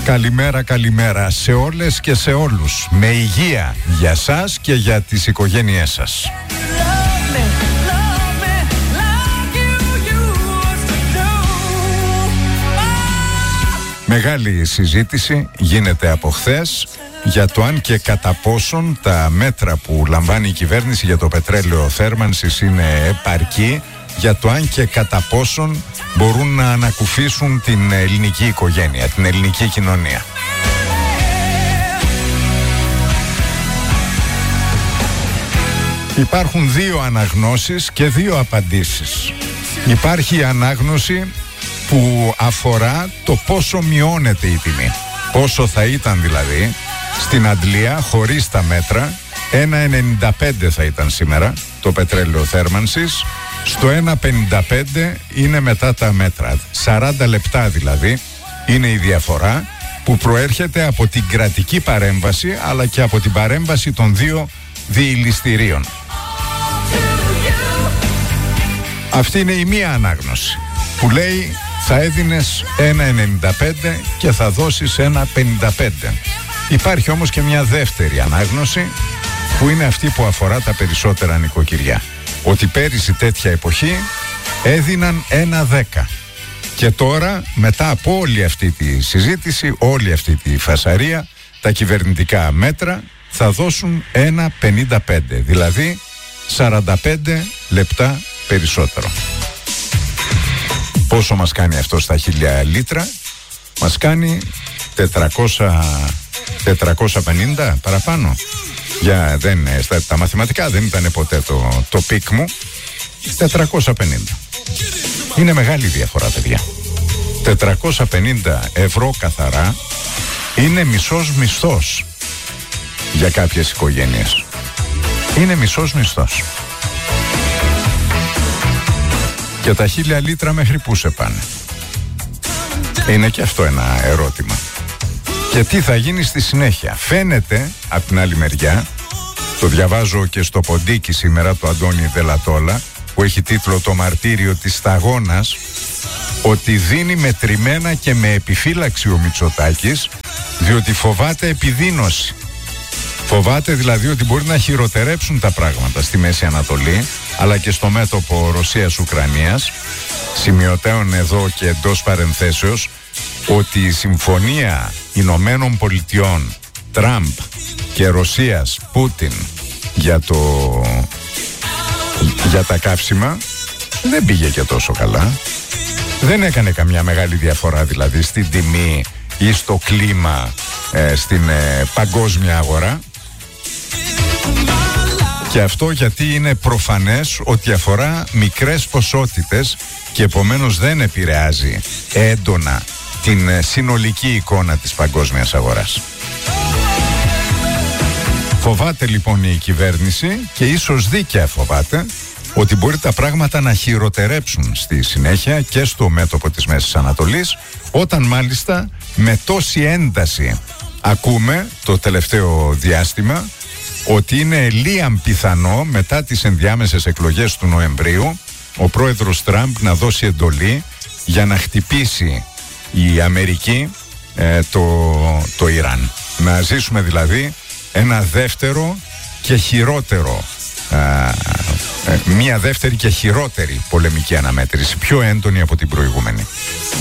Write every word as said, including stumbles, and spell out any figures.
Καλημέρα, καλημέρα σε όλες και σε όλους. Με υγεία για σας και για τις οικογένειές σας. Μεγάλη συζήτηση γίνεται από χθες για το αν και κατά πόσον τα μέτρα που λαμβάνει η κυβέρνηση για το πετρέλαιο θέρμανσης είναι επαρκή, για το αν και κατά πόσον μπορούν να ανακουφίσουν την ελληνική οικογένεια, την ελληνική κοινωνία. Υπάρχουν δύο αναγνώσεις και δύο απαντήσεις. Υπάρχει η ανάγνωση που αφορά το πόσο μειώνεται η τιμή. Πόσο θα ήταν δηλαδή στην Αντλία χωρίς τα μέτρα. ένα ενενήντα πέντε θα ήταν σήμερα το πετρέλαιο θέρμανσης. Στο ένα πενήντα πέντε είναι μετά τα μέτρα. σαράντα λεπτά δηλαδή είναι η διαφορά που προέρχεται από την κρατική παρέμβαση αλλά και από την παρέμβαση των δύο διηλιστηρίων. Αυτή είναι η μία ανάγνωση που λέει θα έδινες ένα ενενήντα πέντε και θα δώσεις ένα πενήντα πέντε. Υπάρχει όμως και μια δεύτερη ανάγνωση που είναι αυτή που αφορά τα περισσότερα νοικοκυριά. Ότι πέρυσι τέτοια εποχή έδιναν ένα δέκα. Και τώρα μετά από όλη αυτή τη συζήτηση, όλη αυτή τη φασαρία, τα κυβερνητικά μέτρα θα δώσουν ένα πενήντα πέντε. Δηλαδή σαράντα πέντε λεπτά περισσότερο. Πόσο μας κάνει αυτό στα χίλια λίτρα? Μας κάνει τετρακόσια, τετρακόσια πενήντα παραπάνω. Για, δεν, στα, τα μαθηματικά δεν ήταν ποτέ το, το πικ μου. τετρακόσια πενήντα. Είναι μεγάλη διαφορά, παιδιά. τετρακόσια πενήντα ευρώ καθαρά είναι μισός μισθός για κάποιες οικογένειες. Είναι μισός μισθός. Και τα χίλια λίτρα μέχρι πού σε πάνε? Είναι και αυτό ένα ερώτημα. Και τι θα γίνει στη συνέχεια? Φαίνεται από την άλλη μεριά, το διαβάζω και στο ποντίκι σήμερα, το Αντώνη Δελατόλα, που έχει τίτλο «Το μαρτύριο της σταγόνας», ότι δίνει μετρημένα και με επιφύλαξη ο Μητσοτάκης, διότι φοβάται επιδείνωση. Φοβάται δηλαδή ότι μπορεί να χειροτερέψουν τα πράγματα στη Μέση Ανατολή, αλλά και στο μέτωπο Ρωσίας-Ουκρανίας. Σημειωτέων εδώ και εντός παρενθέσεως ότι η συμφωνία Ηνωμένων Πολιτειών, Τραμπ και Ρωσίας, Πούτιν για, το, για τα καύσιμα δεν πήγε και τόσο καλά. Δεν έκανε καμιά μεγάλη διαφορά δηλαδή στην τιμή ή στο κλίμα ε, στην ε, παγκόσμια αγορά. Και αυτό γιατί είναι προφανές ότι αφορά μικρές ποσότητες και επομένως δεν επηρεάζει έντονα την συνολική εικόνα της παγκόσμιας αγοράς. Φοβάται λοιπόν η κυβέρνηση, και ίσως δίκαια φοβάται, ότι μπορεί τα πράγματα να χειροτερέψουν στη συνέχεια και στο μέτωπο της Μέσης Ανατολής, όταν μάλιστα με τόση ένταση ακούμε το τελευταίο διάστημα ότι είναι λίαν πιθανό μετά τις ενδιάμεσες εκλογές του Νοεμβρίου ο πρόεδρος Τραμπ να δώσει εντολή για να χτυπήσει η Αμερική ε, το, το Ιράν. Να ζήσουμε δηλαδή ένα δεύτερο και χειρότερο, ε, ε, μία δεύτερη και χειρότερη πολεμική αναμέτρηση, πιο έντονη από την προηγούμενη.